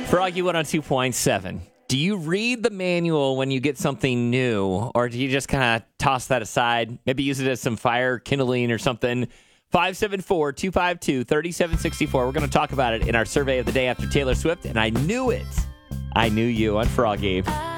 Froggy 102.7. Do you read the manual when you get something new, or do you just kind of toss that aside? Maybe use it as some fire kindling or something. 574-252-3764. We're going to talk about it in our survey of the day after Taylor Swift, and I knew it. I knew you on Froggy.